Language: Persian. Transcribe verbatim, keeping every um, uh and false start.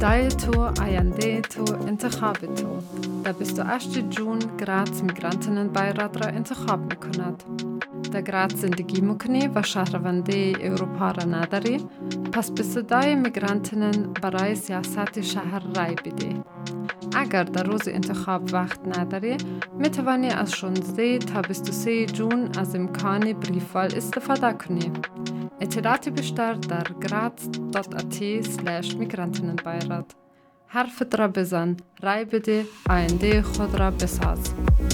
دای تو، آینده تو، انتخاب تو. در بیست و هشتم جون گرات میگرانتنن بایرات را انتخاب میکند. در گرات زندگی میکنی و شهرونده اروپا را نداری، پس به صدای میگرانتنن برای سیاست شهر رای بده. اگر در روز انتخاب وقت نداری، میتوانی از شانزده تا بیست و سوم جون از امکان بریفال استفاده کنی. اطلاعات بیشتر در گرات دات ات اسلش میگرانتننبایرات. حرفت را بزن، رای بده، آینده خود را بساز.